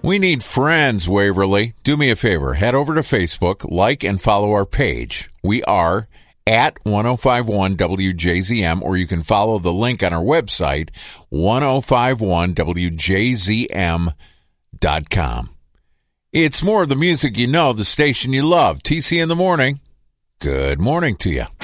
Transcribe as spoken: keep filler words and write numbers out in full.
We need friends, Waverly. Do me a favor. Head over to Facebook, like and follow our page. We are at ten fifty-one W J Z M, or you can follow the link on our website, ten fifty-one W J Z M dot com. It's more of the music you know, the station you love. T C in the morning. Good morning to you.